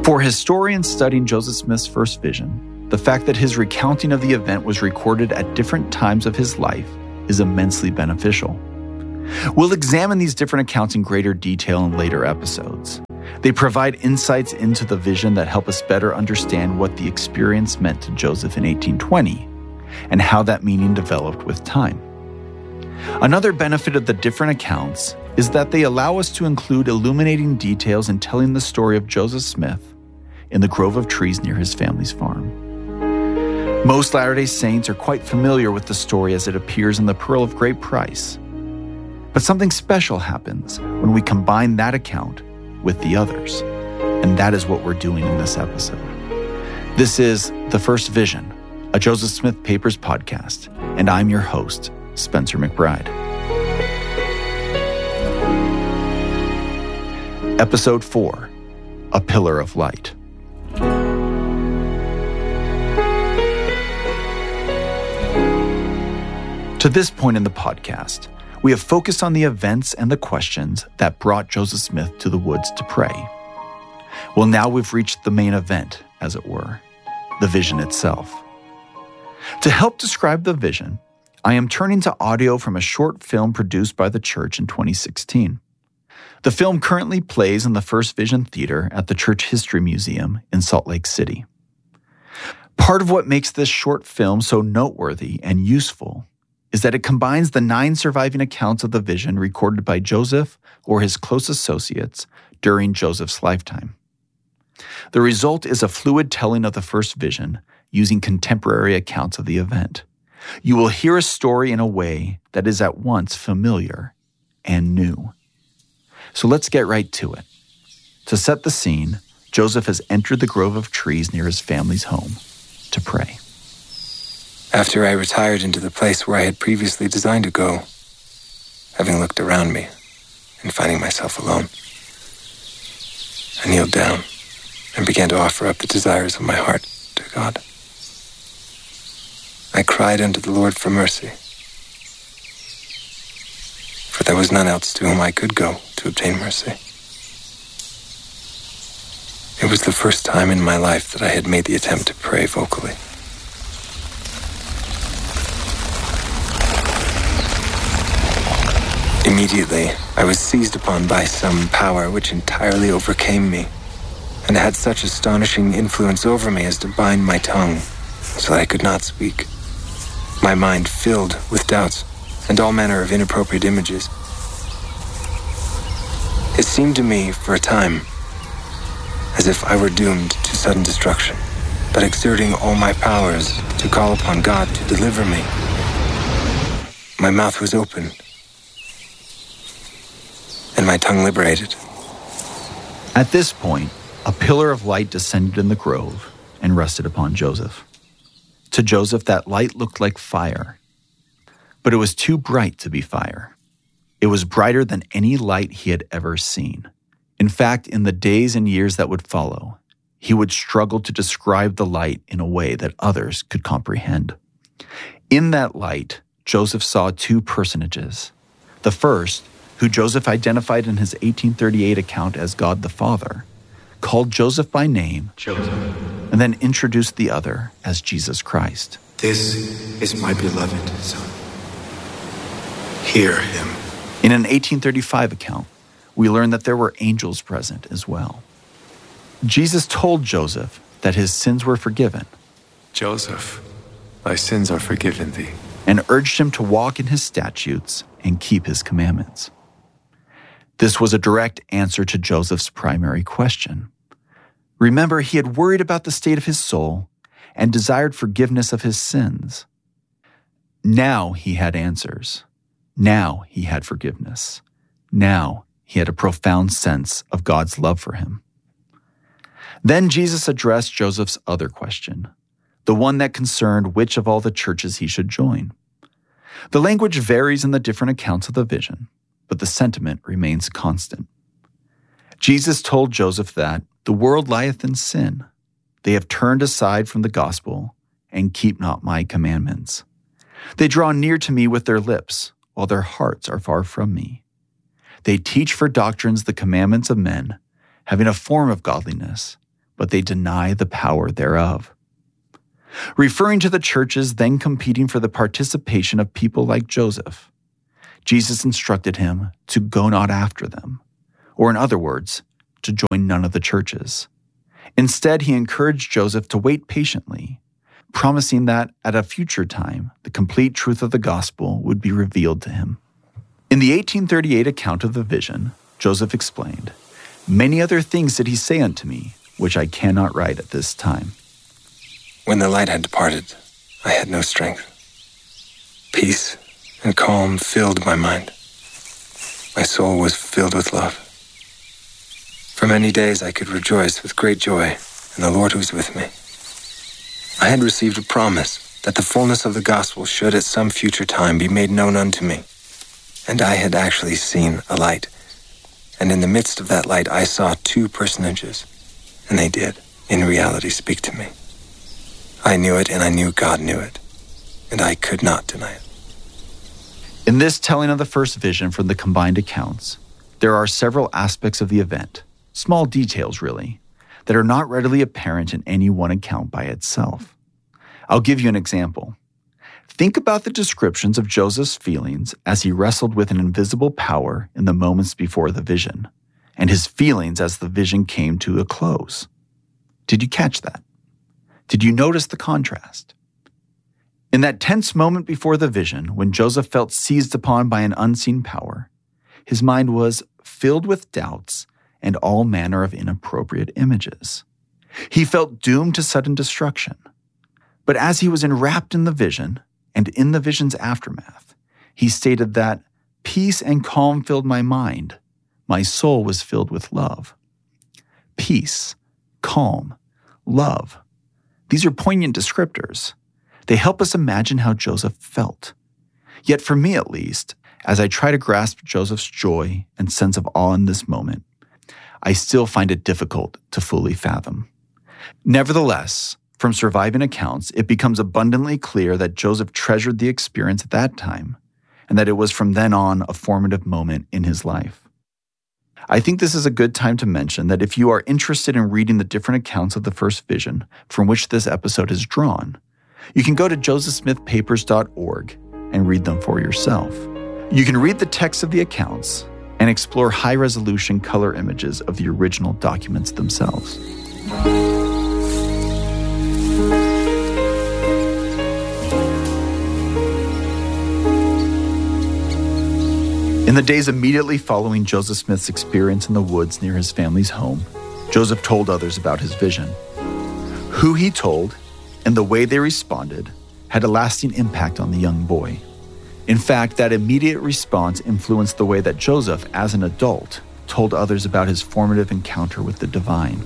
For historians studying Joseph Smith's first vision, the fact that his recounting of the event was recorded at different times of his life is immensely beneficial. We'll examine these different accounts in greater detail in later episodes. They provide insights into the vision that help us better understand what the experience meant to Joseph in 1820 and how that meaning developed with time. Another benefit of the different accounts is that they allow us to include illuminating details in telling the story of Joseph Smith in the grove of trees near his family's farm. Most Latter-day Saints are quite familiar with the story as it appears in the Pearl of Great Price. But something special happens when we combine that account with the others, and that is what we're doing in this episode. This is The First Vision, a Joseph Smith Papers podcast, and I'm your host, Spencer McBride. Episode 4, A Pillar of Light. To this point in the podcast, we have focused on the events and the questions that brought Joseph Smith to the woods to pray. Well, now we've reached the main event, as it were, the vision itself. To help describe the vision, I am turning to audio from a short film produced by the church in 2016. The film currently plays in the First Vision Theater at the Church History Museum in Salt Lake City. Part of what makes this short film so noteworthy and useful is that it combines the 9 surviving accounts of the vision recorded by Joseph or his close associates during Joseph's lifetime. The result is a fluid telling of the first vision using contemporary accounts of the event. You will hear a story in a way that is at once familiar and new. So let's get right to it. To set the scene, Joseph has entered the grove of trees near his family's home to pray. After I retired into the place where I had previously designed to go, having looked around me and finding myself alone, I kneeled down and began to offer up the desires of my heart to God. I cried unto the Lord for mercy, for there was none else to whom I could go to obtain mercy. It was the first time in my life that I had made the attempt to pray vocally. Immediately, I was seized upon by some power which entirely overcame me, and had such astonishing influence over me as to bind my tongue, so that I could not speak. My mind filled with doubts and all manner of inappropriate images. It seemed to me, for a time, as if I were doomed to sudden destruction, but exerting all my powers to call upon God to deliver me. My mouth was open, and my tongue liberated. At this point, a pillar of light descended in the grove and rested upon Joseph. To Joseph, that light looked like fire, but it was too bright to be fire. It was brighter than any light he had ever seen. In fact, in the days and years that would follow, he would struggle to describe the light in a way that others could comprehend. In that light, Joseph saw 2 personages. The first, who Joseph identified in his 1838 account as God the Father, called Joseph by name, Joseph, and then introduced the other as Jesus Christ. this is my beloved Son. Hear him. In an 1835 account, we learn that there were angels present as well. Jesus told Joseph that his sins were forgiven. Joseph, thy sins are forgiven thee. And urged him to walk in his statutes and keep his commandments. This was a direct answer to Joseph's primary question. Remember, he had worried about the state of his soul and desired forgiveness of his sins. Now he had answers. Now he had forgiveness. Now he had a profound sense of God's love for him. Then Jesus addressed Joseph's other question, the one that concerned which of all the churches he should join. The language varies in the different accounts of the vision, but the sentiment remains constant. Jesus told Joseph that the world lieth in sin. They have turned aside from the gospel and keep not my commandments. They draw near to me with their lips, while their hearts are far from me. They teach for doctrines the commandments of men, having a form of godliness, but they deny the power thereof. Referring to the churches then competing for the participation of people like Joseph, Jesus instructed him to go not after them, or in other words, to join none of the churches. Instead, he encouraged Joseph to wait patiently, promising that at a future time, the complete truth of the gospel would be revealed to him. In the 1838 account of the vision, Joseph explained, "Many other things did he say unto me, which I cannot write at this time." When the light had departed, I had no strength. Peace and calm filled my mind. My soul was filled with love. For many days I could rejoice with great joy in the Lord who was with me. I had received a promise that the fullness of the gospel should at some future time be made known unto me. And I had actually seen a light. And in the midst of that light I saw two personages, and they did, in reality, speak to me. I knew it, and I knew God knew it, and I could not deny it. In this telling of the first vision from the combined accounts, there are several aspects of the event, small details really, that are not readily apparent in any one account by itself. I'll give you an example. Think about the descriptions of Joseph's feelings as he wrestled with an invisible power in the moments before the vision, and his feelings as the vision came to a close. Did you catch that? Did you notice the contrast? In that tense moment before the vision, when Joseph felt seized upon by an unseen power, his mind was filled with doubts and all manner of inappropriate images. He felt doomed to sudden destruction. But as he was enwrapped in the vision, and in the vision's aftermath, he stated that peace and calm filled my mind. My soul was filled with love. Peace, calm, love. These are poignant descriptors. They help us imagine how Joseph felt. Yet for me at least, as I try to grasp Joseph's joy and sense of awe in this moment, I still find it difficult to fully fathom. Nevertheless, from surviving accounts, it becomes abundantly clear that Joseph treasured the experience at that time, and that it was from then on a formative moment in his life. I think this is a good time to mention that if you are interested in reading the different accounts of the first vision from which this episode is drawn, you can go to josephsmithpapers.org and read them for yourself. You can read the text of the accounts and explore high-resolution color images of the original documents themselves. In the days immediately following Joseph Smith's experience in the woods near his family's home, Joseph told others about his vision. Who he told and the way they responded had a lasting impact on the young boy. In fact, that immediate response influenced the way that Joseph, as an adult, told others about his formative encounter with the divine.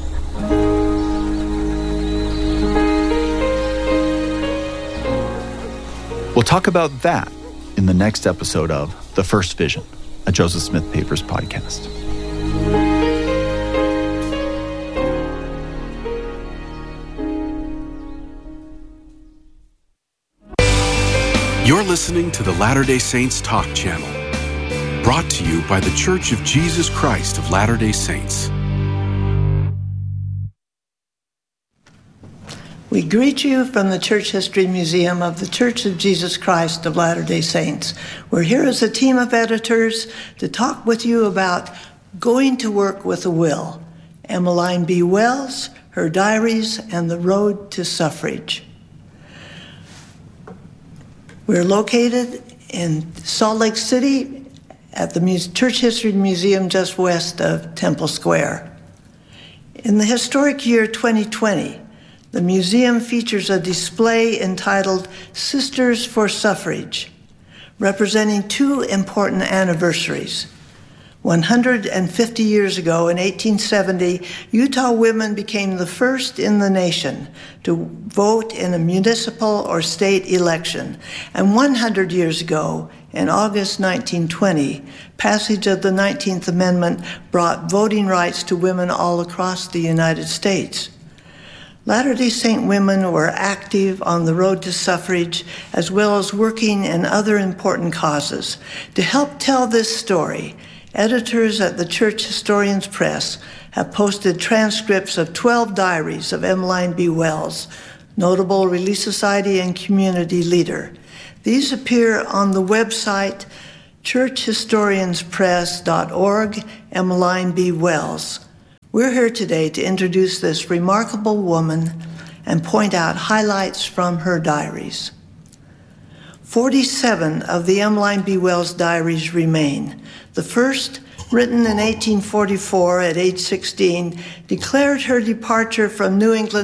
We'll talk about that in the next episode of The First Vision, a Joseph Smith Papers podcast. You're listening to the Latter-day Saints Talk Channel, brought to you by The Church of Jesus Christ of Latter-day Saints. We greet you from the Church History Museum of the Church of Jesus Christ of Latter-day Saints. We're here as a team of editors to talk with you about Going to Work with a Will, Emmeline B. Wells, her diaries, and the road to suffrage. We're located in Salt Lake City at the Church History Museum just west of Temple Square. In the historic year 2020, the museum features a display entitled Sisters for Suffrage, representing two important anniversaries. 150 years ago, in 1870, Utah women became the first in the nation to vote in a municipal or state election. And 100 years ago, in August 1920, passage of the 19th Amendment brought voting rights to women all across the United States. Latter-day Saint women were active on the road to suffrage, as well as working in other important causes. To help tell this story, editors at the Church Historians Press have posted transcripts of 12 diaries of Emmeline B. Wells, notable Relief Society and community leader. These appear on the website churchhistorianspress.org, Emmeline B. Wells. We're here today to introduce this remarkable woman and point out highlights from her diaries. 47 of the Emmeline B. Wells diaries remain. The first, written in 1844 at age 16, declared her departure from New England